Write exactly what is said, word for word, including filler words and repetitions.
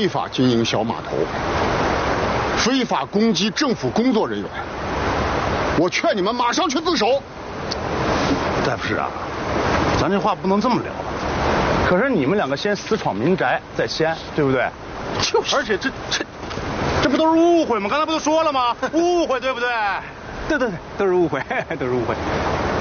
非法经营小码头，非法攻击政府工作人员。我劝你们马上去自首。 大夫师啊，咱这话不能这么聊。可是你们两个先私闯民宅，在西安，对不对？ 就是。 而且这这这不都是误会吗？刚才不都说了吗？误会，对不对？对对对，都是误会，都是误会。